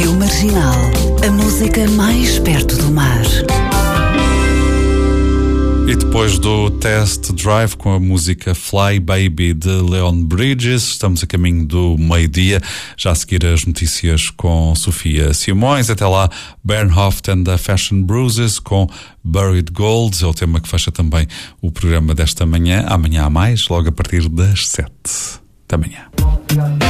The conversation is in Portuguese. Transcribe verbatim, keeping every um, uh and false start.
Rádio Marginal, a música mais perto do mar. E depois do Test Drive com a música Fly Baby de Leon Bridges, estamos a caminho do meio-dia, já a seguir as notícias com Sofia Simões. Até lá, Bernhoft and the Fashion Bruises com Buried Gold, é o tema que fecha também o programa desta manhã. Amanhã há mais, logo a partir das sete da manhã.